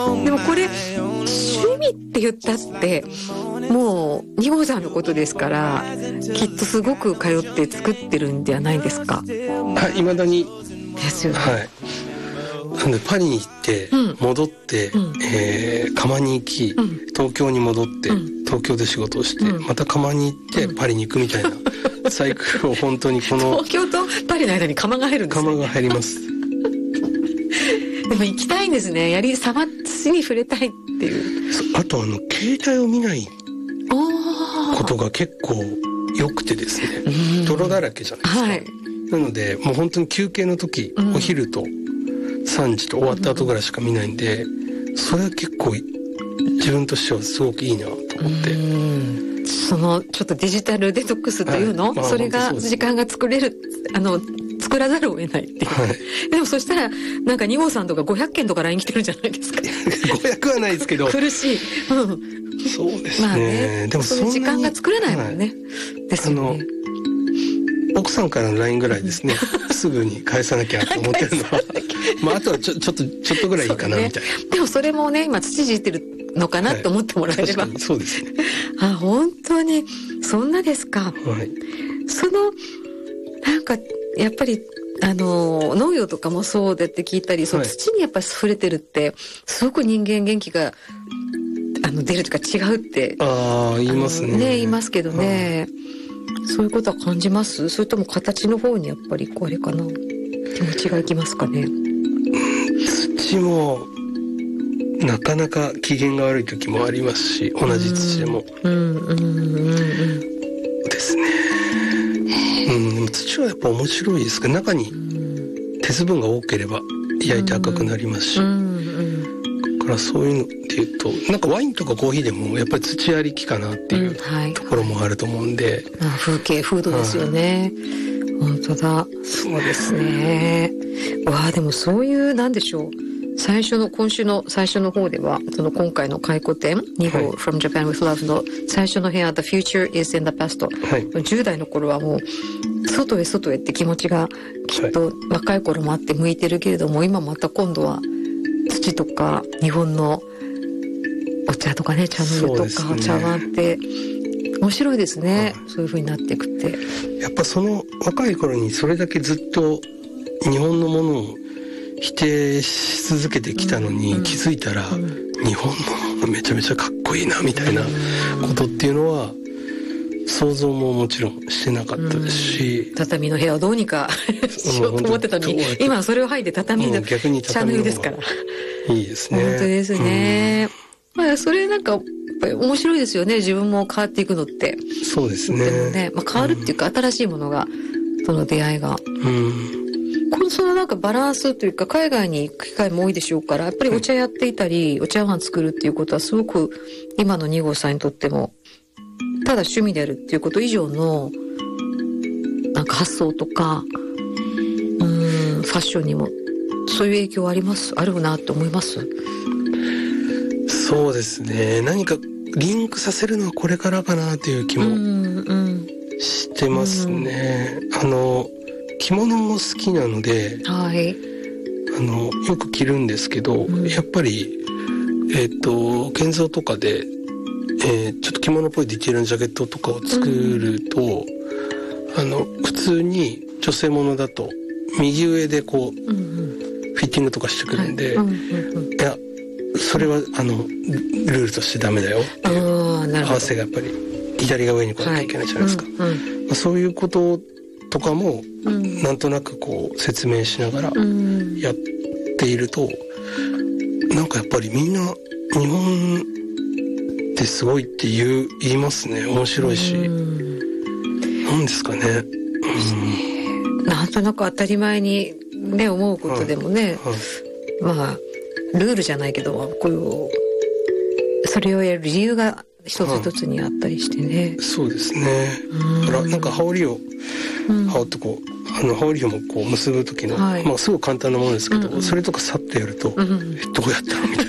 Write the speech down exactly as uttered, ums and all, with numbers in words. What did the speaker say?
でもこれ趣味って言ったってもうに号さんのことですからきっとすごく通って作ってるんではないですか。 はい、未だにですよね。 はい。なんでパリに行って戻って、うん、えー、釜に行き、うん、東京に戻って、うん、東京で仕事をして、うん、また釜に行ってパリに行くみたいなサイクルを本当にこの東京とパリの間に釜が入るんですね。 釜が入ります。 でも行きたいんですね。やりさま土に触れたいっていう。 あとあの携帯を見ないことが結構良くてですね、泥だらけじゃないですか、はい、なのでもう本当に休憩の時、うん、お昼とさんじと終わった後ぐらいしか見ないんで、それは結構自分としてはすごくいいなと思って、 うん、そのちょっとデジタルデトックスというの、はい、まあ、それが時間が作れる、あの作らざるを得ないっていう、はい、でもそしたらなんかに号さんとかごひゃっけんとか ライン 来てるんじゃないですか。 ごひゃくはないですけど苦しい、うん、 そうですね、まあね、でもそういう時間が作れないもんね、はい、ですよね。 あの奥さんからの ライン ぐらいですねすぐに返さなきゃと思ってるのはまああとはちょ、ちょっとちょっとぐらいいいかなみたいな、ね、 でもそれもね今土いじってるのかなと思ってもらえれば、 はい、そうですね。 あ、本当にそんなですか、 はい、 そのなんかやっぱりあの農業とかもそうだって聞いたり、その土にやっぱり触れてるってすごく人間元気があの出るというか違うってあ言います ね, ね言いますけどね、はい、そういうことは感じます？それとも形の方にやっぱりこれかな気持ちがいきますかね。 土もなかなか機嫌が悪い時もありますし、同じ土でも、うんうんうんうんですね、うん、でも土はやっぱ面白いですけど、中に鉄分が多ければ焼いて赤くなりますし、うんうん、だからそういうのっていうとなんかワインとかコーヒーでもやっぱり土ありきかなっていうところもあると思うんで、 うん、はい、風景風土ですよね、はい、本当だ、そうですね。わあ、でもそういうなんでしょう、最初の今週の最初の方ではその今回の回顧展に号、はい、From Japan with Love の最初の部屋 The Future is in the Past、はい、じゅう代の頃はもう外へ外へって気持ちがきっと若い頃もあって向いてるけれども、はい、今また今度は土とか日本のお茶とかね、茶の湯とか、ね、茶碗って面白いですね、はい、そういう風になっていくって。 やっぱその若い頃にそれだけずっと日本のものを否定し続けてきたのに、うん、気づいたら、うん、日本のものめちゃめちゃかっこいいなみたいなことっていうのは想像ももちろんしてなかったですし、 うん、畳の部屋をどうにかしようと思ってたのに、今はそれを剥いで畳の、うん、 逆に茶の湯ですからいいですね。 本当ですね、うん、まあ、それなんかやっぱり面白いですよね、自分も変わっていくのって。 そうですね、 でもね、まあ、変わるっていうか、うん、新しいものがその出会いが、うんこのそのなんかバランスというか、海外に行く機会も多いでしょうから、やっぱりお茶やっていたり、はい、お茶碗作るっていうことはすごく今のに号さんにとってもただ趣味であるっていうこと以上のなんか発想とか、うーんファッションにもそういう影響ありますあるなと思います。 そうですね、何かリンクさせるのはこれからかなという気もしてますね。あの着物も好きなので、はい、あのよく着るんですけど、うん、やっぱりえっ、ー、と建造とかで、えー、ちょっと着物っぽいディテールのジャケットとかを作ると、うん、あの普通に女性ものだと右上でこう、うんうん、フィッティングとかしてくるんで、はい、うんうんうん、いやそれはあのルールとしてダメだよっていう合わせがやっぱり左が上に来なきゃいけないじゃないですか、はい、うんうん、まあ、そういうこととかも、うん、なんとなくこう説明しながらやっていると、うん、なんかやっぱりみんな日本ってすごいって言う言いますね。面白いし、うん、なんですかね、 うん、なんとなく当たり前にね思うことでもね、はいはい、まあルールじゃないけどこういうそれをやる理由が一つ一つにあったりしてね、 はい、そうですね。だからなんか羽織を羽織ってこうあの羽織をもこう結ぶ時の、はい、まあすごく簡単なものですけど、うんうん、それとかさっとやると、うんうん、どうやったのみたい